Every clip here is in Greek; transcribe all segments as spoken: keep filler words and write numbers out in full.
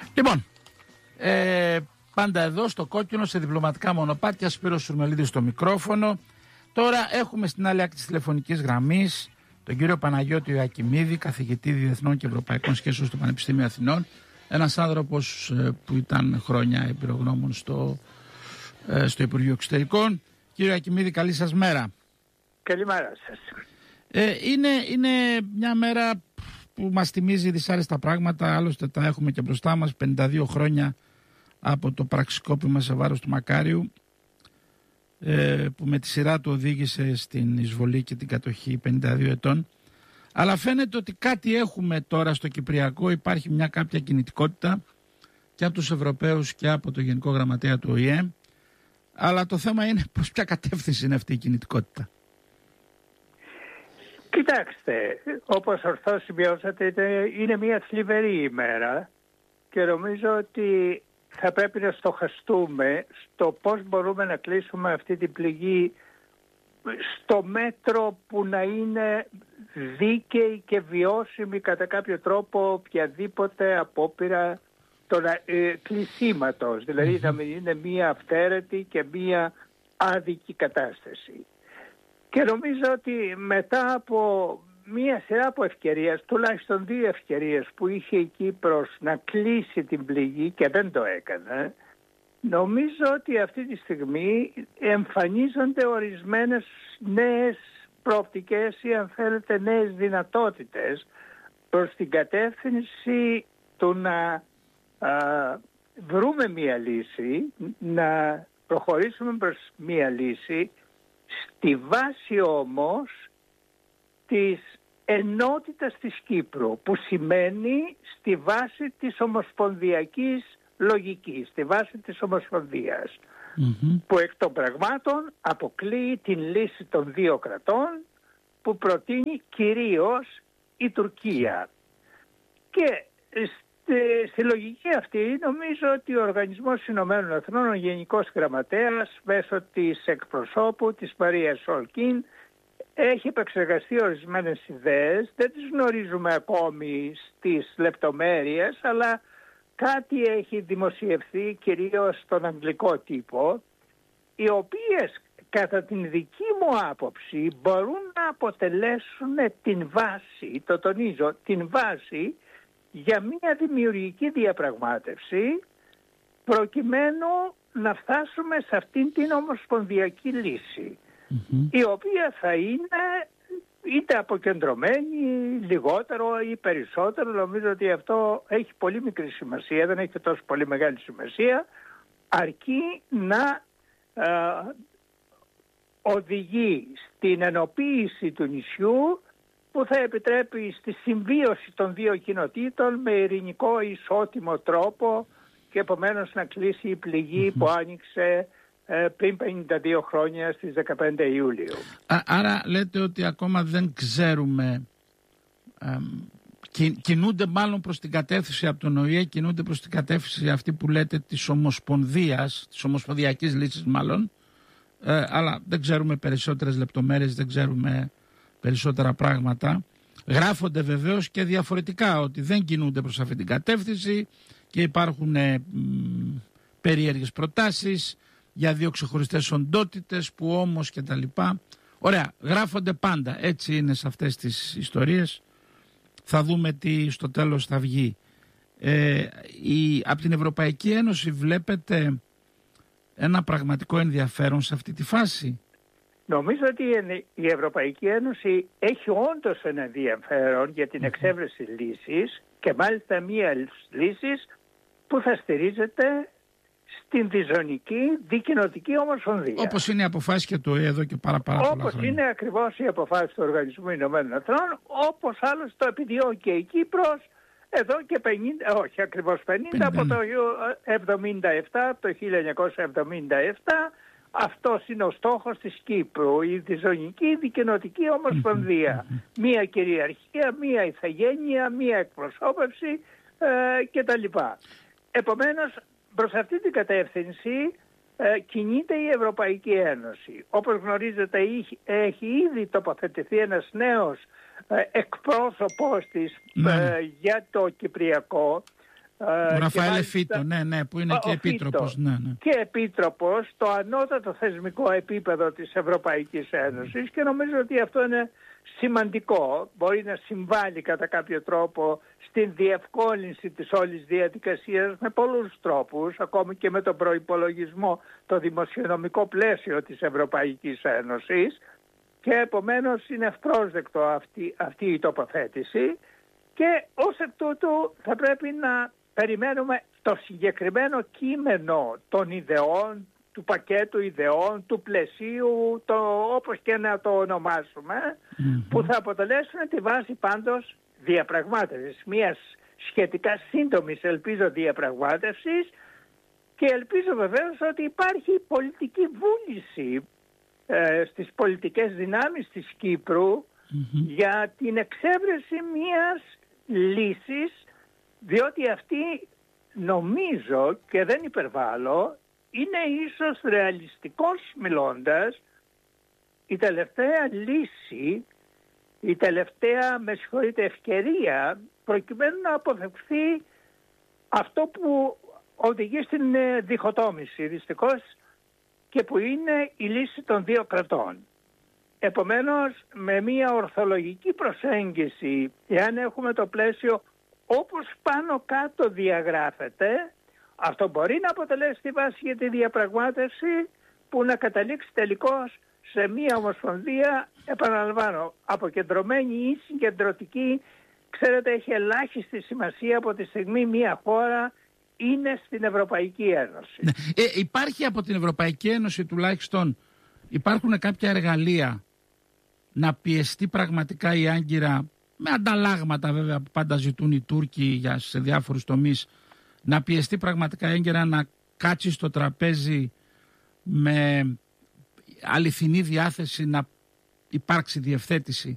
Λοιπόν, ε, πάντα εδώ στο κόκκινο, σε διπλωματικά μονοπάτια, Σπύρος Σουρμελίδης στο μικρόφωνο. Τώρα έχουμε στην άλλη άκρη της τηλεφωνικής γραμμής τον κύριο Παναγιώτη Ιωακιμίδη, καθηγητή Διεθνών και Ευρωπαϊκών Σχέσεων στο Πανεπιστήμιο Αθηνών. Ένας άνθρωπος ε, που ήταν χρόνια εμπειρογνώμων στο, ε, στο Υπουργείο Εξωτερικών. Κύριε Ιωακιμίδη, καλή σας μέρα. Καλημέρα σας. Ε, είναι, είναι μια μέρα που μας θυμίζει δυσάρεστα πράγματα, άλλωστε τα έχουμε και μπροστά μας, πενήντα δύο χρόνια από το πραξικόπημα σε βάρος του Μακάριου, ε, που με τη σειρά του οδήγησε στην εισβολή και την κατοχή πενήντα δύο ετών. Αλλά φαίνεται ότι κάτι έχουμε τώρα στο Κυπριακό, υπάρχει μια κάποια κινητικότητα και από τους Ευρωπαίους και από το Γενικό Γραμματέα του Ο Η Ε, αλλά το θέμα είναι προς ποια κατεύθυνση είναι αυτή η κινητικότητα. Κοιτάξτε, όπως ορθώς σημειώσατε, είναι μια θλιβερή ημέρα και νομίζω ότι θα πρέπει να στοχαστούμε στο πώς μπορούμε να κλείσουμε αυτή την πληγή στο μέτρο που να είναι δίκαιη και βιώσιμη κατά κάποιο τρόπο οποιαδήποτε απόπειρα των, ε, κλεισίματος. Δηλαδή θα μην είναι μια αυθαίρετη και μια άδικη κατάσταση. Και νομίζω ότι μετά από μία σειρά από ευκαιρίες, τουλάχιστον δύο ευκαιρίες που είχε η Κύπρος να κλείσει την πληγή και δεν το έκανε, νομίζω ότι αυτή τη στιγμή εμφανίζονται ορισμένες νέες προοπτικές ή αν θέλετε νέες δυνατότητες προς την κατεύθυνση του να α, βρούμε μία λύση, να προχωρήσουμε προς μία λύση, στη βάση όμως της ενότητας της Κύπρου, που σημαίνει στη βάση της ομοσπονδιακής λογικής, στη βάση της ομοσπονδίας, mm-hmm. που εκ των πραγμάτων αποκλείει την λύση των δύο κρατών που προτείνει κυρίως η Τουρκία. Και στη, στη λογική αυτή νομίζω ότι ο Οργανισμός Ηνωμένων Εθνών, ο Γενικός Γραμματέας, μέσω της εκπροσώπου της Μαρίας Ολκίν, έχει επεξεργαστεί ορισμένες ιδέες. Δεν τις γνωρίζουμε ακόμη στις λεπτομέρειες, αλλά κάτι έχει δημοσιευθεί κυρίως στον αγγλικό τύπο, οι οποίες κατά την δική μου άποψη μπορούν να αποτελέσουν την βάση, το τονίζω, την βάση για μια δημιουργική διαπραγμάτευση προκειμένου να φτάσουμε σε αυτήν την ομοσπονδιακή λύση, mm-hmm. η οποία θα είναι είτε αποκεντρωμένη λιγότερο ή περισσότερο. Νομίζω ότι αυτό έχει πολύ μικρή σημασία, δεν έχει τόσο πολύ μεγάλη σημασία, αρκεί να ε, οδηγεί στην ενοποίηση του νησιού, που θα επιτρέπει στη συμβίωση των δύο κοινοτήτων με ειρηνικό ισότιμο τρόπο και επομένως να κλείσει η πληγή mm-hmm. που άνοιξε ε, πριν πενήντα δύο χρόνια στις δεκαπέντε Ιουλίου. Α, άρα λέτε ότι ακόμα δεν ξέρουμε, ε, κι, κινούνται μάλλον προς την κατεύθυνση από τον Ο Η Ε, κινούνται προς την κατεύθυνση αυτή που λέτε της ομοσπονδίας, της ομοσπονδιακής λύσης μάλλον, ε, αλλά δεν ξέρουμε περισσότερες λεπτομέρειες, δεν ξέρουμε περισσότερα πράγματα. Γράφονται βεβαίως και διαφορετικά ότι δεν κινούνται προς αυτή την κατεύθυνση και υπάρχουν ε, μ, περίεργες προτάσεις για δύο ξεχωριστές οντότητες που όμως και τα λοιπά. Ωραία, γράφονται πάντα, έτσι είναι σε αυτές τις ιστορίες. Θα δούμε τι στο τέλος θα βγει. Ε, η, από την Ευρωπαϊκή Ένωση βλέπετε ένα πραγματικό ενδιαφέρον σε αυτή τη φάση? Νομίζω ότι η Ευρωπαϊκή Ένωση έχει όντως ένα ενδιαφέρον για την εξέβρεση λύσης, και μάλιστα μία λύσης που θα στηρίζεται στην διζωνική δικοινοτική ομοσπονδία. Όπως είναι οι αποφάσεις και του Ο Η Ε εδώ και πάρα, πάρα πολλά όπως χρόνια. είναι ακριβώς οι αποφάσεις του Οργανισμού Ηνωμένων Εθνών, όπως άλλως το επιδιώκει και η Κύπρος εδώ και πενήντα, όχι ακριβώς πενήντα, από το εβδομήντα επτά, από το χίλια εννιακόσια εβδομήντα επτά. Αυτός είναι ο στόχος της Κύπρου, η διζωνική δικοινοτική ομοσπονδία. Μία κυριαρχία, μία ηθαγένεια, μία εκπροσώπευση ε, κτλ. Επομένως, προς αυτή την κατεύθυνση ε, κινείται η Ευρωπαϊκή Ένωση. Όπως γνωρίζετε, έχει, έχει ήδη τοποθετηθεί ένας νέος ε, εκπρόσωπος της ε, για το Κυπριακό, Ο Ραφαέλ Φίτο, ναι, ναι, που είναι και επίτροπος. Ναι, ναι. Και επίτροπος στο ανώτατο θεσμικό επίπεδο της Ευρωπαϊκής Ένωσης και νομίζω ότι αυτό είναι σημαντικό. Μπορεί να συμβάλλει κατά κάποιο τρόπο στην διευκόλυνση της όλης διαδικασίας με πολλούς τρόπους, ακόμη και με τον προϋπολογισμό, το δημοσιονομικό πλαίσιο της Ευρωπαϊκής Ένωσης και επομένως είναι ευπρόσδεκτο αυτή, αυτή η τοποθέτηση και ως εκ τούτου θα πρέπει να περιμένουμε το συγκεκριμένο κείμενο των ιδεών, του πακέτου ιδεών, του πλαισίου, το, όπως και να το ονομάσουμε, mm-hmm. που θα αποτελέσουν τη βάση πάντως διαπραγμάτευσης, μιας σχετικά σύντομης ελπίζω διαπραγμάτευσης και ελπίζω βεβαίως ότι υπάρχει πολιτική βούληση ε, στις πολιτικές δυνάμεις της Κύπρου mm-hmm. για την εξέβρεση μιας λύσης, διότι αυτή νομίζω και δεν υπερβάλλω είναι ίσως ρεαλιστικός μιλώντας η τελευταία λύση, η τελευταία με συγχωρείτε ευκαιρία προκειμένου να αποφευχθεί αυτό που οδηγεί στην διχοτόμηση δυστυχώς και που είναι η λύση των δύο κρατών. Επομένως με μια ορθολογική προσέγγιση, εάν έχουμε το πλαίσιο όπως πάνω κάτω διαγράφεται, αυτό μπορεί να αποτελέσει τη βάση για τη διαπραγμάτευση που να καταλήξει τελικώς σε μια ομοσπονδία, επαναλαμβάνω, αποκεντρωμένη ή συγκεντρωτική. Ξέρετε, έχει ελάχιστη σημασία από τη στιγμή μια χώρα είναι στην Ευρωπαϊκή Ένωση. Ναι. Ε, υπάρχει από την Ευρωπαϊκή Ένωση τουλάχιστον, υπάρχουν κάποια εργαλεία να πιεστεί πραγματικά η Άγκυρα, με ανταλλάγματα βέβαια που πάντα ζητούν οι Τούρκοι για, σε διάφορους τομείς, να πιεστεί πραγματικά η Άγκυρα να κάτσει στο τραπέζι με αληθινή διάθεση να υπάρξει διευθέτηση.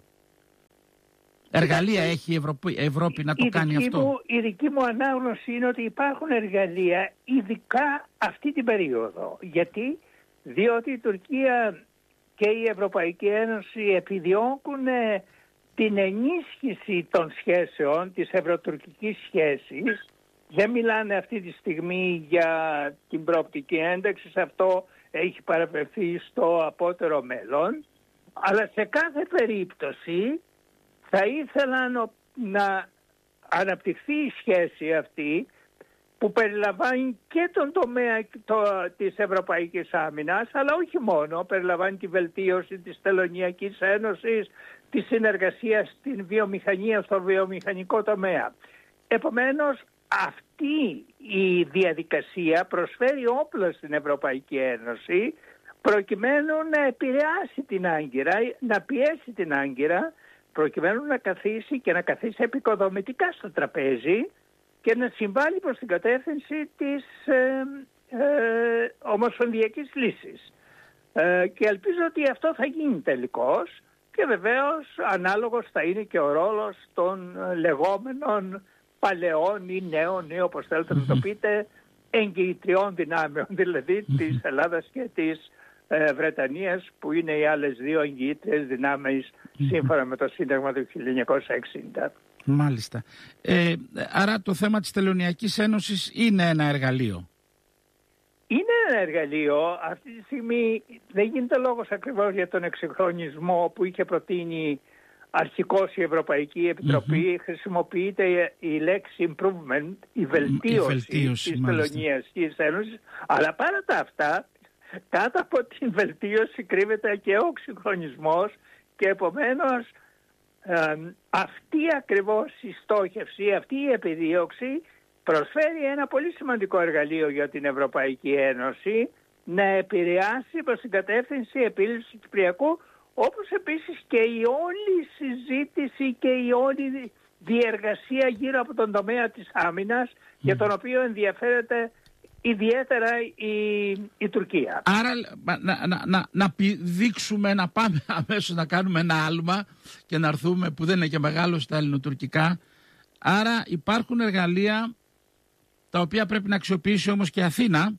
Εργαλεία έχει η Ευρώπη, Ευρώπη να το η κάνει αυτό. Μου, η δική μου ανάγνωση είναι ότι υπάρχουν εργαλεία ειδικά αυτή την περίοδο. Γιατί? Διότι η Τουρκία και η Ευρωπαϊκή Ένωση επιδιώκουν την ενίσχυση των σχέσεων, της ευρωτουρκικής σχέσης. Δεν μιλάνε αυτή τη στιγμή για την προοπτική ένταξη, αυτό έχει παραπευθεί στο απότερο μέλλον. Αλλά σε κάθε περίπτωση θα ήθελαν να αναπτυχθεί η σχέση αυτή που περιλαμβάνει και τον τομέα το, της Ευρωπαϊκής Άμυνας, αλλά όχι μόνο, περιλαμβάνει τη βελτίωση της Τελωνειακής Ένωσης, τη συνεργασία στην βιομηχανία, στο βιομηχανικό τομέα. Επομένως, αυτή η διαδικασία προσφέρει όπλα στην Ευρωπαϊκή Ένωση προκειμένου να επηρεάσει την Άγκυρα, να πιέσει την Άγκυρα, προκειμένου να καθίσει και να καθίσει επικοδομητικά στο τραπέζι και να συμβάλλει προς την κατεύθυνση της ε, ε, ομοσπονδιακής λύσης. Ε, και ελπίζω ότι αυτό θα γίνει τελικώς και βεβαίως ανάλογος θα είναι και ο ρόλος των λεγόμενων παλαιών ή νέων ή όπως θέλετε να το πείτε εγγυητριών δυνάμεων, δηλαδή της Ελλάδας και της ε, Βρετανίας που είναι οι άλλες δύο εγγυήτριες δυνάμεις σύμφωνα με το Σύνταγμα του χίλια εννιακόσια εξήντα. Μάλιστα. Ε, άρα το θέμα της Τελωνειακής Ένωσης είναι ένα εργαλείο. Είναι ένα εργαλείο. Αυτή τη στιγμή δεν γίνεται λόγος ακριβώς για τον εξυγχρονισμό που είχε προτείνει αρχικώς η Ευρωπαϊκή Επιτροπή. Mm-hmm. Χρησιμοποιείται η λέξη improvement, η βελτίωση, η βελτίωση της Τελωνειακής Ένωσης. Αλλά παρά τα αυτά, κάτω από την βελτίωση κρύβεται και ο εξυγχρονισμός και επομένως ε, αυτή ακριβώς η στόχευση, αυτή η επιδίωξη προσφέρει ένα πολύ σημαντικό εργαλείο για την Ευρωπαϊκή Ένωση να επηρεάσει προς την κατεύθυνση επίλυσης του Κυπριακού, όπως επίσης και η όλη συζήτηση και η όλη διεργασία γύρω από τον τομέα της άμυνας mm. για τον οποίο ενδιαφέρεται ιδιαίτερα η, η Τουρκία. Άρα να, να, να, να δείξουμε, να πάμε αμέσως να κάνουμε ένα άλμα και να έρθουμε που δεν είναι και μεγάλο στα ελληνοτουρκικά. Άρα υπάρχουν εργαλεία τα οποία πρέπει να αξιοποιήσει όμως και Αθήνα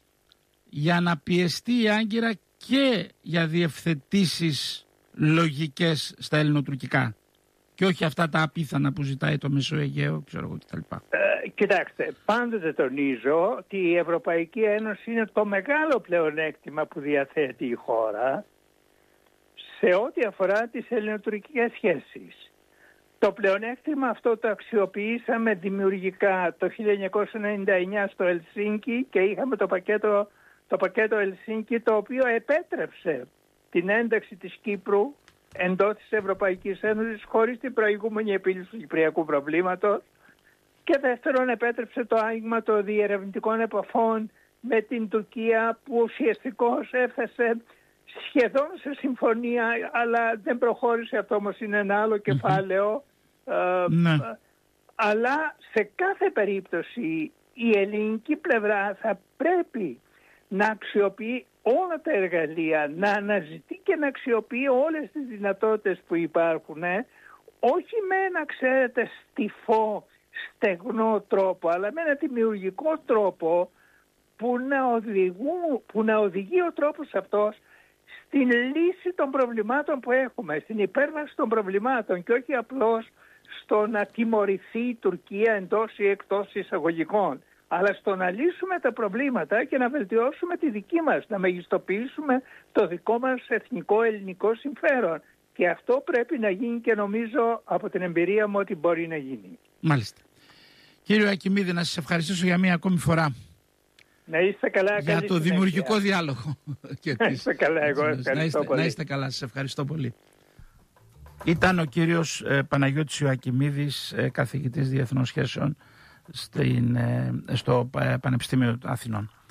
για να πιεστεί η Άγκυρα και για διευθετήσεις λογικές στα ελληνοτουρκικά. και όχι αυτά τα απίθανα που ζητάει το Μεσοαιγαίο, ξέρω εγώ κτλ. Ε, κοιτάξτε, πάντοτε τονίζω ότι η Ευρωπαϊκή Ένωση είναι το μεγάλο πλεονέκτημα που διαθέτει η χώρα σε ό,τι αφορά τις ελληνοτουρκικές σχέσεις. Το πλεονέκτημα αυτό το αξιοποιήσαμε δημιουργικά το χίλια εννιακόσια ενενήντα εννιά στο Ελσίνκι και είχαμε το πακέτο, το πακέτο Ελσίνκι, το οποίο επέτρεψε την ένταξη της Κύπρου εντός της Ευρωπαϊκής Ένωσης χωρίς την προηγούμενη επίλυση του κυπριακού προβλήματος, και δεύτερον επέτρεψε το άνοιγμα των διερευνητικών επαφών με την Τουρκία, που ουσιαστικώς έφτασε σχεδόν σε συμφωνία, αλλά δεν προχώρησε. Αυτό όμως είναι ένα άλλο κεφάλαιο. Ε, ναι. Αλλά σε κάθε περίπτωση η ελληνική πλευρά θα πρέπει να αξιοποιεί όλα τα εργαλεία, να αναζητεί και να αξιοποιεί όλες τις δυνατότητες που υπάρχουν, ε, όχι με ένα, ξέρετε, στιφό, στεγνό τρόπο, αλλά με ένα δημιουργικό τρόπο που να, οδηγού, που να οδηγεί ο τρόπος αυτός στην λύση των προβλημάτων που έχουμε, στην υπέρβαση των προβλημάτων, και όχι απλώς στο να τιμωρηθεί η Τουρκία εντός ή εκτός εισαγωγικών, αλλά στο να λύσουμε τα προβλήματα και να βελτιώσουμε τη δική μας, να μεγιστοποιήσουμε το δικό μας εθνικό ελληνικό συμφέρον. Και αυτό πρέπει να γίνει, και νομίζω από την εμπειρία μου ότι μπορεί να γίνει. Μάλιστα. Κύριε Ακιμίδη, να σας ευχαριστήσω για μία ακόμη φορά. Να είστε καλά. Για το δημιουργικό διάλογο. Να είστε καλά, εγώ ευχαριστώ να είστε, πολύ. Να είστε καλά, σας ευχαριστώ πολύ. Ήταν ο κύριος ε, Παναγιώτης Ιωακιμίδης, ε, καθηγητής διεθνών σχέσεων στην, ε, στο ε, Πανεπιστήμιο Αθηνών.